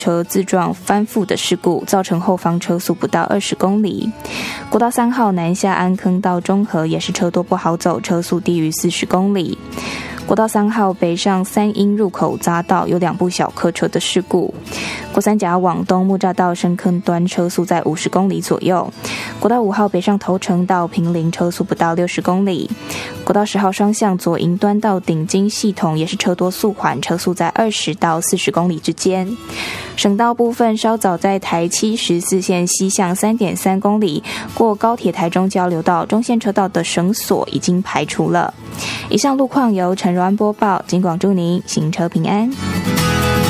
车自撞翻覆的事故，造成后方车速不到20公里。国道3号南下安坑到中和也是车多不好走，车速低于40公里。国道3号北上三鶯入口匝道有2部小客车的事故。国三甲往东木栅到深坑端车速在50公里左右。国道5号北上头城到坪林车速不到60公里。国道10号双向左营端到顶金系统也是车多速缓，车速在20到40公里之间。省道部分稍早在台七14线西向3.3公里过高铁台中交流道中线车道的绳索已经排除了。以上路况由陈柔安播报，警广祝您行车平安。